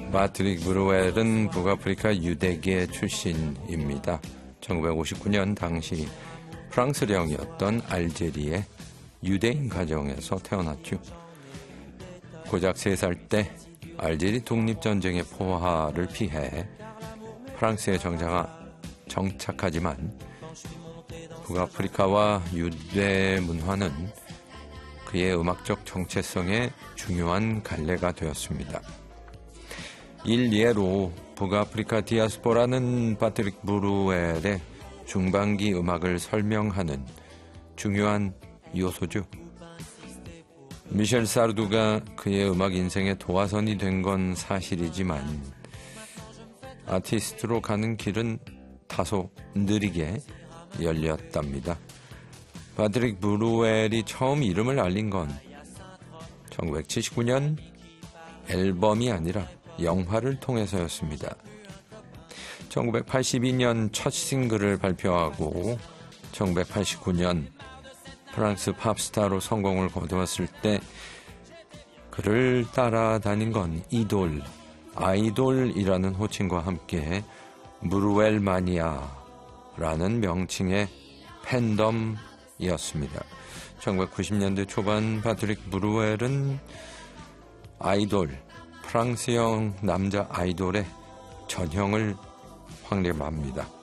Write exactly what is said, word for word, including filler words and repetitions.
파트릭 브루웰은 북아프리카 유대계 출신입니다. 천구백오십구 년 당시 프랑스령이었던 알제리의 유대인 가정에서 태어났죠. 고작 세 살 때 알제리 독립전쟁의 포화를 피해 프랑스에 정착하, 정착하지만 북아프리카와 유대 문화는 그의 음악적 정체성에 중요한 갈래가 되었습니다. 일례로 북아프리카 디아스포라는 파트릭 브루웰의 중반기 음악을 설명하는 중요한 요소죠. 미셸 사르두가 그의 음악 인생의 도화선이 된 건 사실이지만 아티스트로 가는 길은 다소 느리게 열렸답니다. 파트릭 브루웰이 처음 이름을 알린 건 천구백칠십구 년 앨범이 아니라 영화를 통해서였습니다. 천구백팔십이 년 첫 싱글을 발표하고 천구백팔십구 년 프랑스 팝스타로 성공을 거두었을 때 그를 따라다닌 건 이돌, 아이돌이라는 호칭과 함께 브루웰 마니아라는 명칭의 팬덤이었습니다. 천구백구십 년대 초반 파트릭 브루웰은 아이돌, 프랑스형 남자 아이돌의 전형을 확립합니다.